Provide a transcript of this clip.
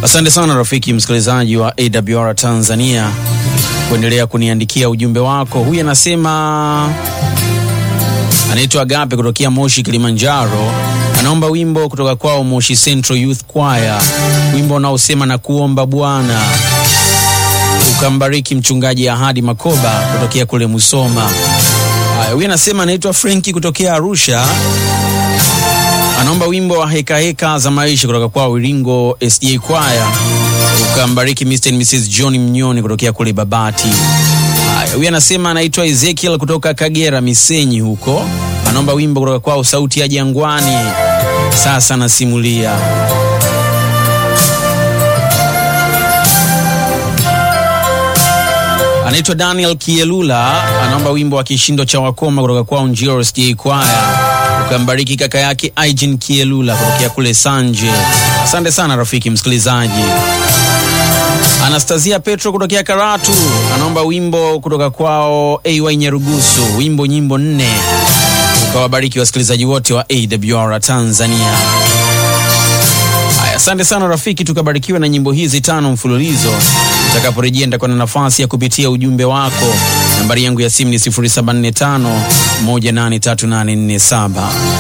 Asante sana rafiki msikilizaji wa AWR Tanzania kuendelea kuniandikia ujumbe wako. Huyu anasema anaitwa Agape kutokea Moshi Kilimanjaro. Anaomba wimbo kutoka kwao Moshi Central Youth Choir. Wimbo unaosema na kuomba Bwana ukambariki mchungaji Ahadi Makoba kutokea kule Musoma. Huyu anasema anaitwa Frankie kutokea Arusha. Anaomba wimbo wa heka heka za maisha kutoka kwa Wiringo SDA Choir ukambariki Mr. and Mrs. John Mnyoni kutokea kule Babati. Huyu anasema anaitwa Ezekiel kutoka Kagera Misenyi huko. Anaomba wimbo kutoka kwao Sauti ya Jangwani, Sasa Nasimulia. Anaitwa Daniel Kielula, anaomba wimbo wa Kishindo cha Wakoma kutoka kwao Njiro SDA Choir ukambariki kaka yake Aijin Kielula kutokea kule Sanje. Asante sana rafiki msikilizaji. Anastasia Petro kutokea Karatu anaomba wimbo kutoka kwao AY Nyarugusu, wimbo nyimbo 4 ukawabariki wasikilizaji wote wa AWR Tanzania. Asante sana rafiki, tukabarikiwe na nyimbo hizi 5 mfululizo. Utakaporejea nitakuwa na nafasi ya kupitia ujumbe wako. Nambari yangu ya simu ni 0745 183847.